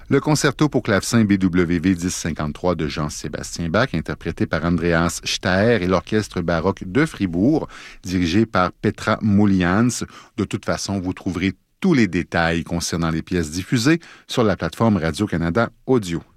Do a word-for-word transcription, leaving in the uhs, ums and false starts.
Le concerto pour clavecin B W V dix cinquante-trois de Jean-Sébastien Bach, interprété par Andreas Staer et l'Orchestre baroque de Fribourg, dirigé par Petra Moulians. De toute façon, vous trouverez tous les détails concernant les pièces diffusées sur la plateforme Radio-Canada Audio.